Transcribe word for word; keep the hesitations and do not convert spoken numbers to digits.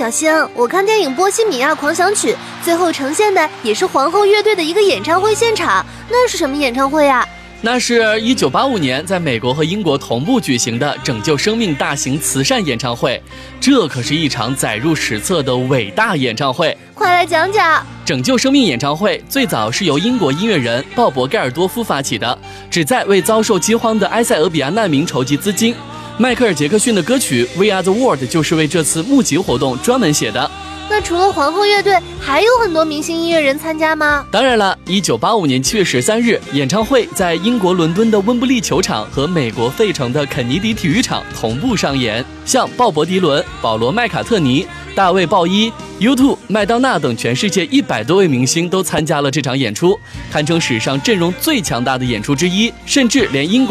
小星，我看电影《波西米亚狂想曲》，最后呈现的也是皇后乐队的一个演唱会现场，那是什么演唱会啊？ 那是一九八五年在美国和英国同步举行的拯救生命大型慈善演唱会，这可是一场载入史册的伟大演唱会。 快来讲讲。 拯救生命演唱会最早是由英国音乐人鲍勃·盖尔多夫发起的，旨在为遭受饥荒的埃塞俄比亚难民筹集资金。迈克尔·杰克逊的歌曲《We Are the World》就是为这次募集活动专门写的。 那除了皇后乐队，还有很多明星音乐人参加吗？ 当然了，一九八五年七月十三日，演唱会在英国伦敦的温布利球场和美国费城的肯尼迪体育场同步上演。像鲍勃·迪伦、保罗·麦卡特尼、大卫·鲍伊、U 二、麦当娜等全世界一百多位明星都参加了这场演出，堪称史上阵容最强大的演出之一，甚至连英国